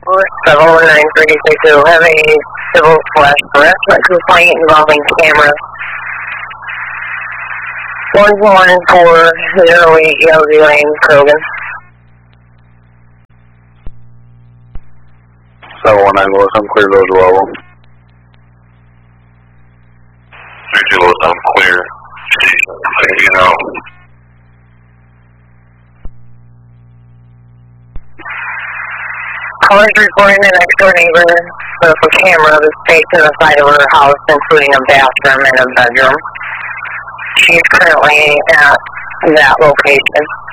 719-362, have a civil / harassment complaint involving cameras. 11408 Yellow Lane, Krogan. 719 Lewis, I'm clear, those level. 32 Lewis, I'm clear. You know. Caller's reporting an next door neighbor with a camera that's facing the side of her house, including a bathroom and a bedroom. She's currently at that location.